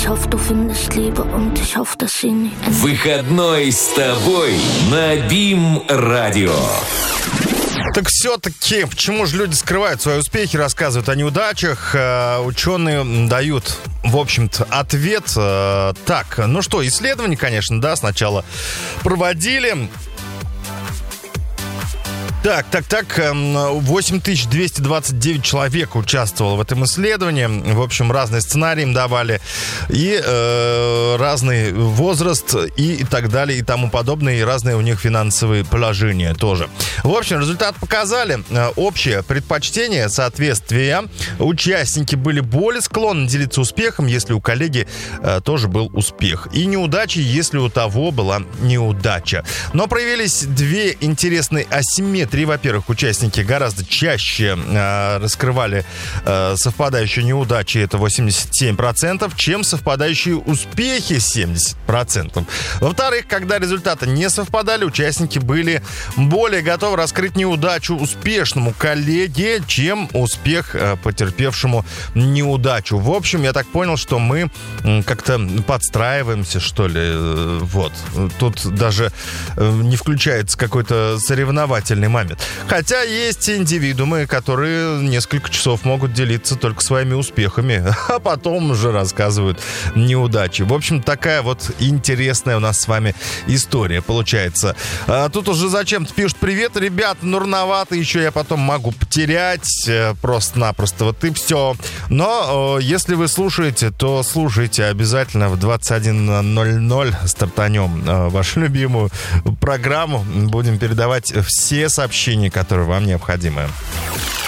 Ich hoffe, du findest Liebe und ich hoffe, dass sie nie endet. Выходной с тобой на БИМ-радио. Так все-таки, почему же люди скрывают свои успехи, рассказывают о неудачах? Ученые дают, в общем-то, ответ. Так, ну что, исследования, конечно, да, сначала проводили. Так, 8229 человек участвовало в этом исследовании. В общем, разные сценарии им давали. И разный возраст, и так далее, и тому подобное. И разные у них финансовые положения тоже. В общем, результат показали. Общее предпочтение, соответствие. Участники были более склонны делиться успехом, если у коллеги тоже был успех. И неудачи, если у того была неудача. Но проявились две интересные асимметрии. Во-первых, участники гораздо чаще раскрывали совпадающие неудачи, это 87%, чем совпадающие успехи, 70%. Во-вторых, когда результаты не совпадали, участники были более готовы раскрыть неудачу успешному коллеге, чем успех потерпевшему неудачу. В общем, я так понял, что мы как-то подстраиваемся, что ли. Вот. Тут даже не включается какой-то соревновательный момент. Хотя есть индивидуумы, которые несколько часов могут делиться только своими успехами, а потом уже рассказывают неудачи. В общем, такая вот интересная у нас с вами история получается. Тут уже зачем-то пишут: привет, ребят, нурновато, еще я потом могу потерять просто-напросто, вот и все. Но если вы слушаете, то слушайте обязательно. В 21:00 стартанем вашу любимую программу. Будем передавать все сообщения, которые вам необходимы.